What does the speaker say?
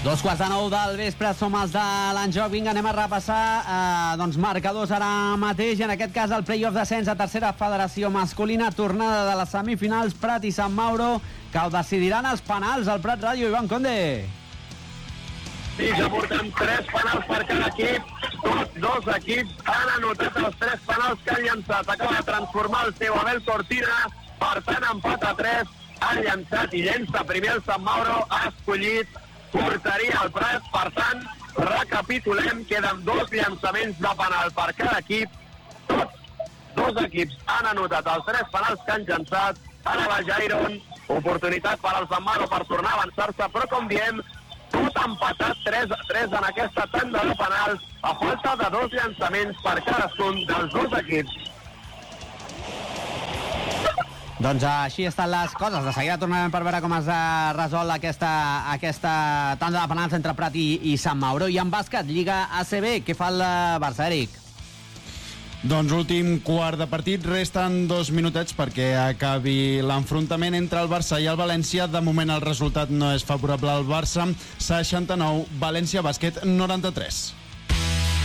2:15 del vespre, som els de l'Enjoc. Vinga, anem a repassar marcadors ara mateix. En aquest cas, el play-off descens a tercera federació masculina, tornada de les semifinals, Prat i Sant Mauro, que ho decidiran els penals. Al Prat Ràdio, Ivan Conde. Sí, ja portem 3 penals per cada equip. Tots dos equips han anotat els 3 penals que han llançat. Acaba de transformar el seu Abel Cortina, per tant, empat a 3. Han llançat i llença primer el Sant Mauro, ha escollit porteria al Prat. Per tant, recapitulem, queden 2 llançaments de penal per cada equip. Tots dos equips han anotat els 3 penals que han llançat. Ara va Jairon, oportunitat per al Sant Mauro per tornar a avançar-se, però com diem, tot empatat 3-3 en aquesta tanda de penals, a falta de 2 llançaments per cadascun dels dos equips. Doncs així estan les coses. De seguida tornarem per veure com es resol aquesta tanda de penals entre Prat i Sant Mauro. I en bàsquet, Lliga ACB, què fa el Barça, Eric? Doncs últim quart de partit, resten 2 minutets perquè acabi l'enfrontament entre el Barça i el València. De moment el resultat no és favorable al Barça, 69, València Bàsquet 93.